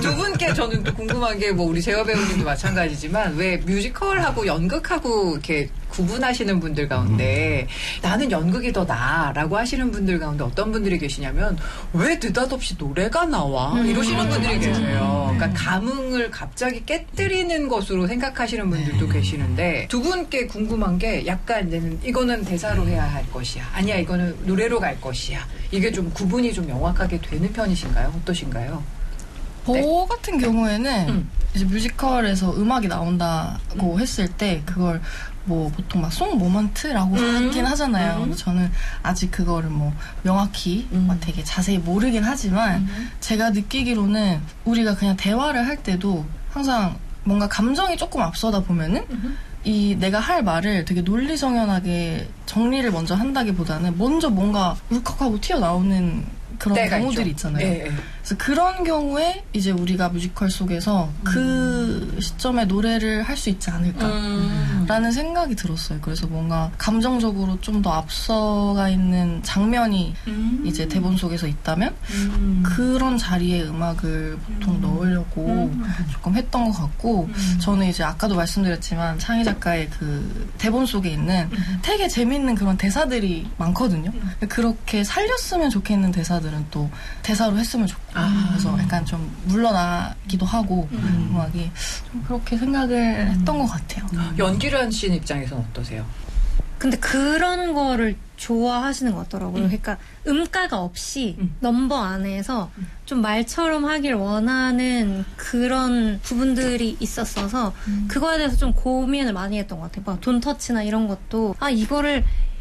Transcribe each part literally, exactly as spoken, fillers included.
두 분께 저는 또 궁금한 게 뭐 우리 재화 배우님도 마찬가지지만 왜 뮤지컬하고 연극하고 이렇게 구분하시는 분들 가운데 음. 나는 연극이 더 나아라고 하시는 분들 가운데 어떤 분들이 계시냐면 왜 느닷없이 노래가 나와 음. 이러시는 음. 분들이 계세요. 음. 그러니까 감흥을 갑자기 깨뜨리는 것으로 생각하시는 분들도 음. 계시는데 두 분께 궁금한 게 약간 이제는 이거는 대사로 해야 할 것이야. 아니야 이거는 노래로 갈 것이야. 이게 좀 구분이 좀 명확하게 되는 편이신가요? 어떠신가요? 저 네. 같은 경우에는 음. 이제 뮤지컬에서 음악이 나온다고 음. 했을 때 그걸 뭐 보통 막 송 모먼트라고 음. 하긴 하잖아요. 음. 저는 아직 그거를 뭐 명확히 음. 막 되게 자세히 모르긴 하지만 음. 제가 느끼기로는 우리가 그냥 대화를 할 때도 항상 뭔가 감정이 조금 앞서다 보면은 음. 이 내가 할 말을 되게 논리정연하게 정리를 먼저 한다기보다는 먼저 뭔가 울컥하고 튀어나오는 그런 경우들이 있죠. 있잖아요. 네, 네. 그래서 그런 경우에 이제 우리가 뮤지컬 속에서 음. 그 시점에 노래를 할 수 있지 않을까라는 음. 생각이 들었어요. 그래서 뭔가 감정적으로 좀 더 앞서가 있는 장면이 음. 이제 대본 속에서 있다면 음. 그런 자리에 음악을 보통 음. 넣으려고 음. 조금 했던 것 같고 음. 저는 이제 아까도 말씀드렸지만 창희 작가의 그 대본 속에 있는 음. 되게 재밌는 그런 대사들이 많거든요. 음. 그렇게 살렸으면 좋겠는 대사들은 또 대사로 했으면 좋겠고 아. 그래서 약간 좀 물러나기도 하고 음. 음악이 좀 그렇게 생각을 음. 했던 것 같아요. 음. 연기를 하신 입장에서는 어떠세요? 근데 그런 거를 좋아하시는 것 같더라고요. 음. 그러니까 음가가 없이 음. 넘버 안에서 음. 좀 말처럼 하길 원하는 그런 부분들이 있었어서 음. 그거에 대해서 좀 고민을 많이 했던 것 같아요. 막 돈터치나 이런 것도 아 이거를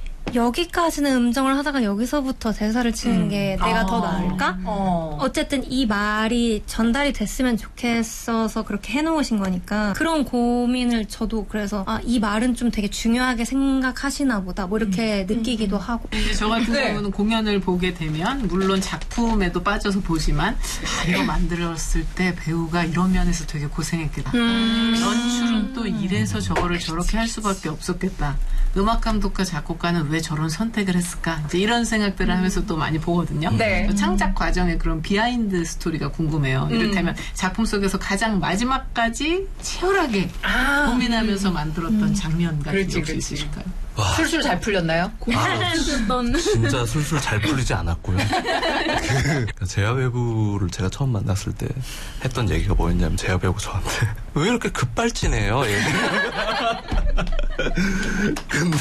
여기까지는 음정을 하다가 여기서부터 대사를 치는 음. 게 내가 아. 더 나을까? 어. 어쨌든 이 말이 전달이 됐으면 좋겠어서 그렇게 해놓으신 거니까 그런 고민을 저도 그래서 아, 이 말은 좀 되게 중요하게 생각하시나 보다 뭐 이렇게 음. 느끼기도 음. 하고 저 같은 네. 경우는 공연을 보게 되면 물론 작품에도 빠져서 보지만 아, 이거 만들었을 때 배우가 이런 면에서 되게 고생했겠다. 음. 연출은 또 이래서 저거를 저렇게 할 수밖에 없었겠다. 음악 감독과 작곡가는 왜 저런 선택을 했을까? 이제 이런 생각들을 음. 하면서 또 많이 보거든요. 네. 창작 과정의 그런 비하인드 스토리가 궁금해요. 음. 이를테면 작품 속에서 가장 마지막까지 치열하게 아. 고민하면서 만들었던 음. 장면 같은 게 혹시 있으실까요? 와. 술술 잘 풀렸나요? 아, 진짜 술술 잘 풀리지 않았고요. 그 재하 배우를 제가 처음 만났을 때 했던 얘기가 뭐였냐면 재하 배우가 저한테 왜 이렇게 급발진해요? 근데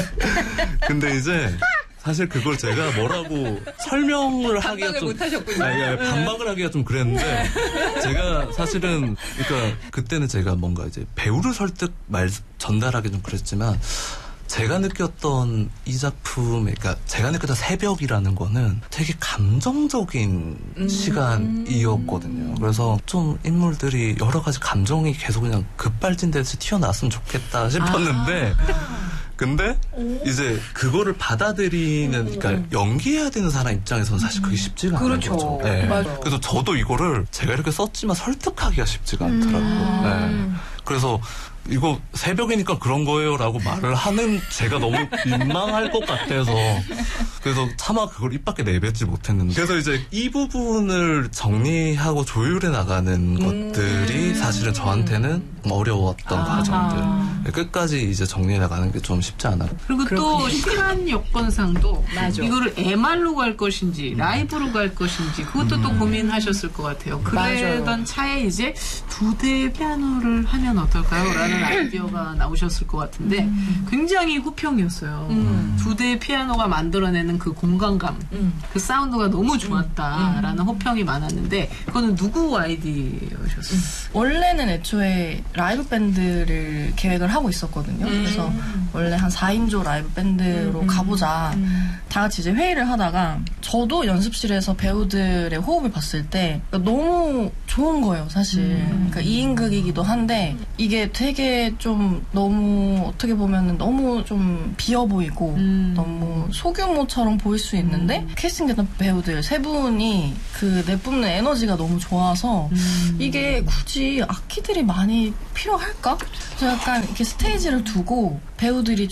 근데 이제 사실 그걸 제가 뭐라고 설명을 하기가 좀 못하셨군요. 아니, 반박을 하기가 좀 그랬는데 제가 사실은 그러니까 그때는 제가 뭔가 이제 배우를 설득 말 전달하기 좀 그랬지만 제가 느꼈던 이 작품, 그러니까 제가 느꼈던 새벽이라는 거는 되게 감정적인 음. 시간이었거든요. 그래서 좀 인물들이 여러 가지 감정이 계속 그냥 급발진돼서 튀어나왔으면 좋겠다 싶었는데 아. 근데 오. 이제 그거를 받아들이는 그러니까 연기해야 되는 사람 입장에서는 사실 그게 쉽지가 않은 그렇죠. 거죠. 네. 그래서 저도 이거를 제가 이렇게 썼지만 설득하기가 쉽지가 않더라고요. 음. 네. 그래서 이거 새벽이니까 그런 거예요 라고 말을 하는 제가 너무 민망할 것 같아서 그래서 차마 그걸 입 밖에 내뱉지 못했는데 그래서 이제 이 부분을 정리하고 조율해 나가는 음. 것들이 사실은 저한테는 어려웠던 아. 과정들 끝까지 이제 정리해 나가는 게 좀 쉽지 않아요. 그리고 그렇군요. 또 시간 여건상도 맞아. 이거를 에말로 갈 것인지 라이브로 갈 것인지 그것도 음. 또 고민하셨을 것 같아요. 그러던 맞아요. 차에 이제 두 대의 피아노를 하면 어떨까요? 라는 아이디어가 나오셨을 것 같은데 음. 굉장히 후평이었어요. 음. 두 대의 피아노가 만들어내는 그 공간감, 음. 그 사운드가 너무 좋았다라는 음. 호평이 많았는데 그거는 누구 아이디어셨어요? 음. 원래는 애초에 라이브 밴드를 계획을 하고 있었거든요. 음. 그래서 원래 한 사 인조 라이브 밴드로 음. 가보자 음. 다 같이 이제 회의를 하다가 저도 연습실에서 배우들의 호흡을 봤을 때 너무 좋은 거예요, 사실. 음. 그러니까 이 인극이기도 한데 이게 되게 좀 너무 어떻게 보면 너무 좀 비어 보이고 음. 너무 소규모처럼 보일 수 있는데 음. 캐스팅됐던 배우들 세 분이 그 내뿜는 에너지가 너무 좋아서 음. 이게 굳이 악기들이 많이 필요할까? 그래서 약간 이렇게 스테이지를 두고 배우들이 좀 재밌게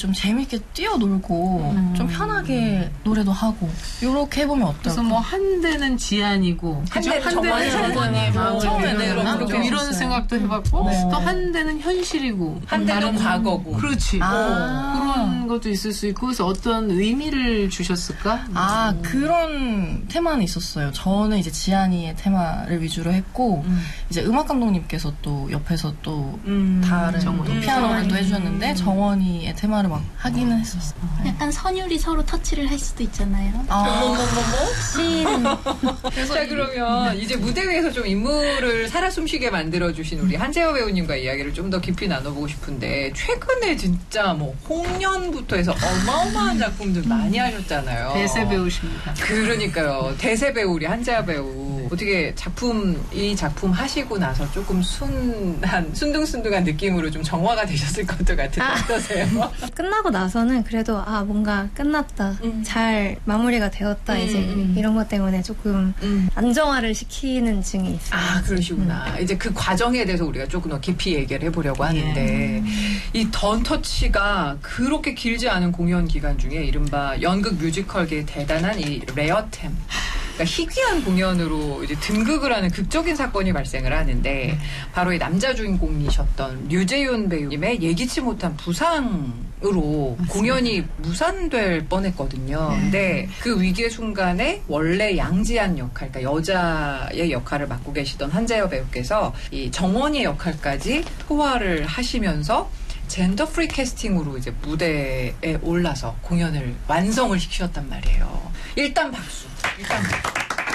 이렇게 뛰어놀고 음. 좀 편하게 노래도 하고 이렇게 해보면 어떨까? 그래서 뭐 한 대는 지안이고 한 대는 정원이 정원이 마음을 처음에는 내려놓나? 그렇게 좀 이런 했었어요. 생각도 해봤고 네. 또 한 대는 현실이고 한 대는 과거고. 그렇지. 아. 그런 것도 있을 수 있고 그래서 어떤 의미를 주셨을까? 아 그런 테마는 있었어요. 저는 이제 지안이의 테마를 위주로 했고 음. 이제 음악 감독님께서 또 옆에서 또 음. 다른 정원이. 또 피아노를 또 음. 해주셨는데 정원이의 테마를 막 하기는 했었어요. 약간 선율이 서로 터치를 할 수도 있잖아요. 아, 씨는 자 그러면 이제 무대 위에서 좀 인물을 살아 숨쉬게 만들어주신 우리 한재호 배우님과 이야기를 좀 더 깊이 나눠보고 싶은데 최근에 진짜 뭐 홍련부터 해서 어마어마한 작품들 많이 하셨잖아요. 대세 배우십니다. 그러니까요. 대세 배우 우리 한재하 배우 어떻게 작품 이 작품 하시고 나서 조금 순한 순둥순둥한 느낌으로 좀 정화가 되셨을 것도 같은데 아. 어떠세요? 끝나고 나서는 그래도 아 뭔가 끝났다, 음. 잘 마무리가 되었다 음, 이제 음. 이런 것 때문에 조금 음. 안정화를 시키는 증이 있어요. 아, 그러시구나. 이제 그 과정에 대해서 우리가 조금 더 깊이 얘기를 해보려고 하는데, 예. 이 던터치가 그렇게 길지 않은 공연 기간 중에 이른바 연극 뮤지컬계의 대단한 이 레어템. 그러니까 희귀한 공연으로 이제 등극을 하는 극적인 사건이 발생을 하는데, 바로 이 남자 주인공이셨던 류재윤 배우님의 예기치 못한 부상으로 공연이 무산될 뻔했거든요. 근데 그 위기의 순간에 원래 양지한 역할, 그러니까 여자의 역할을 맡고 계시던 한재여 배우께서 이 정원이의 역할까지 소화를 하시면서 젠더 프리 캐스팅으로 이제 무대에 올라서 공연을 완성을 시키셨단 말이에요. 일단 박수. 일단 박수.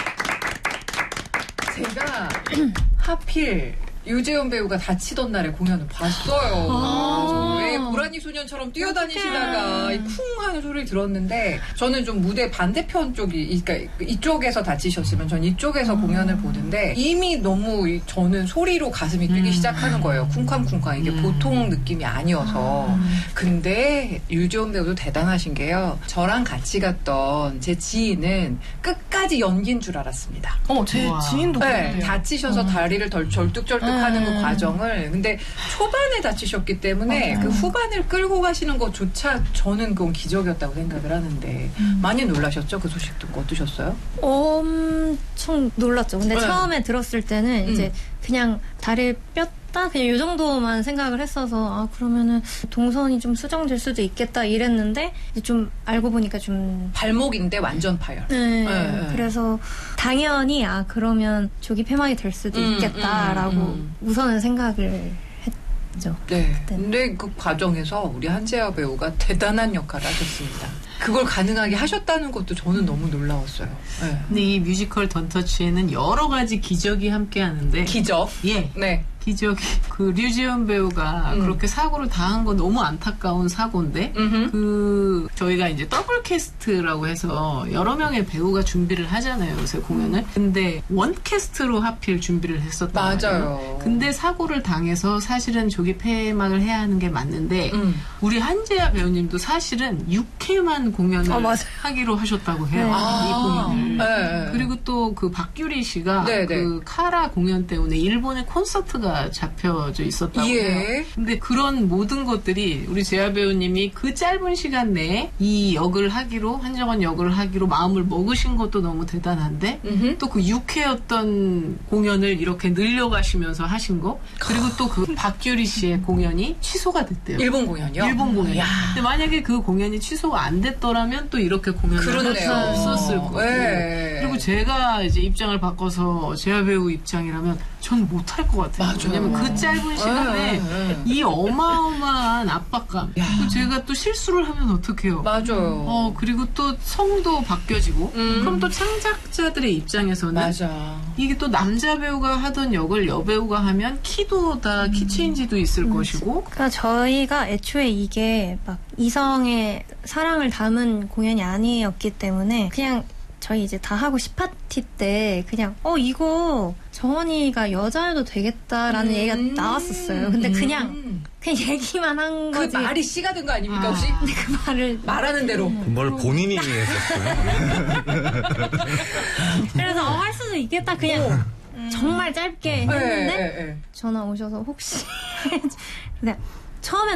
제가 하필 유재현 배우가 다치던 날에 공연을 봤어요. 아. 왜 고라니 소년처럼 뛰어다니시다가 이 쿵 하는 소리를 들었는데 저는 좀 무대 반대편 쪽이 그러니까 이쪽에서 다치셨으면 전 이쪽에서 공연을 보는데 이미 너무 이- 저는 소리로 가슴이 뛰기 음. 시작하는 거예요. 쿵쾅쿵쾅 이게 음. 보통 느낌이 아니어서. 근데 유재현 배우도 대단하신 게요. 저랑 같이 갔던 제 지인은 끝까지 연기인 줄 알았습니다. 어, 제 우와. 지인도 네, 그랬대요. 다치셔서 어. 다리를 덜 절뚝절뚝하는 그 음. 과정을 근데 초반에 다치셨기 때문에 맞아요. 그 후반을 끌고 가시는 것조차 저는 그건 기적이었다고 생각을 하는데 음. 많이 놀라셨죠? 그 소식 듣고 어떠셨어요? 엄청 놀랐죠. 근데 네. 처음에 들었을 때는 음. 이제 그냥 다리를 뺐다 그냥 요 정도만 생각을 했어서 아 그러면은 동선이 좀 수정될 수도 있겠다 이랬는데 이제 좀 알고 보니까 좀 발목인데 완전 파열. 네, 네. 그래서 당연히 아 그러면 조기 폐막이 될 수도 음, 있겠다라고 음, 음. 우선은 생각을 했죠. 네. 그때. 근데 그 과정에서 우리 한재하 배우가 대단한 역할을 하셨습니다. 그걸 가능하게 하셨다는 것도 저는 너무 놀라웠어요. 네. 근데 이 뮤지컬 던터치에는 여러 가지 기적이 함께 하는데 기적. 예. 네. 기적이 그 류지연 배우가 음. 그렇게 사고를 당한 건 너무 안타까운 사고인데 음흠. 그 저희가 이제 더블 캐스트라고 해서 여러 명의 배우가 준비를 하잖아요 요새 공연을. 근데 원 캐스트로 하필 준비를 했었단 맞아요. 말이에요. 근데 사고를 당해서 사실은 조기 폐막을 해야 하는 게 맞는데 음. 우리 한재하 배우님도 사실은 육 회만 공연을 어, 맞아요. 하기로 하셨다고 해요. 네. 이 아. 공연을. 네. 그리고 또 그 박규리 씨가 네, 그 카라 공연 때문에 일본에 콘서트가 잡혀져 있었다고 예. 해요. 근데 그런 모든 것들이 우리 재하 배우님이 그 짧은 시간 내에 이 역을 하기로 한정원 역을 하기로 마음을 먹으신 것도 너무 대단한데 음흠. 또 그 육 회였던 공연을 이렇게 늘려가시면서 하신 거 그리고 또 그 박규리 씨의 공연이 취소가 됐대요. 일본 공연이요? 일본 공연. 이야. 근데 만약에 그 공연이 취소가 안 됐더라면 또 이렇게 공연을 그렇네요. 할 수 있었을 거고. 네. 그리고 제가 이제 입장을 바꿔서 재하 배우 입장이라면 전 못할 것 같아요. 맞아요. 왜냐면 그 짧은 시간에 네, 네. 이 어마어마한 압박감. 야. 그리고 제가 또 실수를 하면 어떡해요. 맞아요. 어, 그리고 또 성도 바뀌어지고. 음. 그럼 또 창작자들의 입장에서는 맞아. 이게 또 남자 배우가 하던 역을 여배우가 하면 키도 다 키체인지도 있을 것이고 그러니까 저희가 애초에 이게 막 이성의 사랑을 담은 공연이 아니었기 때문에 그냥 저희 이제 다 하고 십 파티 때 그냥 어 이거 정원이가 여자여도 되겠다라는 음. 얘기가 나왔었어요. 근데 그냥 음. 그냥 얘기만 한 그 거지. 말이 씨가 된 거 아닙니까 아. 혹시? 그 말을 말하는 대로. 그걸 본인이 했었어요. 그래서 어, 할 수도 있겠다 그냥 정말 짧게 네, 했는데 네, 네. 전화 오셔서 혹시 근데 처음에